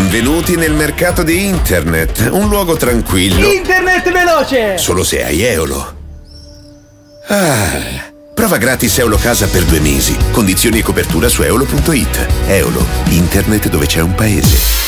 Benvenuti nel mercato di internet, un luogo tranquillo. Internet veloce! Solo se hai Eolo. Prova gratis Eolo Casa per 2 mesi. Condizioni e copertura su eolo.it. Eolo, internet dove c'è un paese.